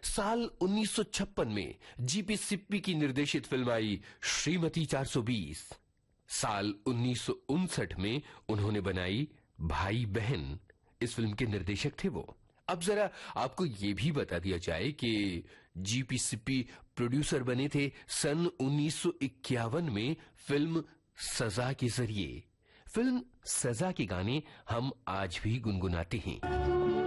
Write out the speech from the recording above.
साल 1956 में जीपी सिप्पी की निर्देशित फिल्म आई श्रीमती 420। साल 1959 में उन्होंने बनाई भाई बहन। इस फिल्म के निर्देशक थे वो। अब जरा आपको यह भी बता दिया जाए कि जीपी सिप्पी प्रोड्यूसर बने थे सन 1951 में फिल्म सजा के जरिए। फिल्म सजा के गाने हम आज भी गुनगुनाते हैं।